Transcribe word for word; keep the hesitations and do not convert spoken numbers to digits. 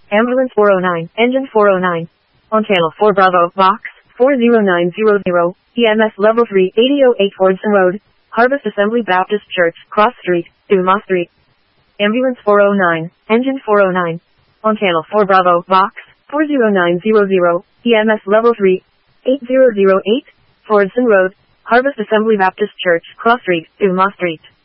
Ambulance four oh nine, Engine four oh nine. On Channel four Bravo, Box four zero nine zero zero, E M S Level three, eighty oh eight Fordson Road, Harvest Assembly Baptist Church, Cross Street, Dumas Street. Ambulance four oh nine, Engine four oh nine. On Channel four Bravo, Box four zero nine zero zero, E M S Level three, eight zero zero eight, Fordson Road, Harvest Assembly Baptist Church, Cross Street, Dumas Street.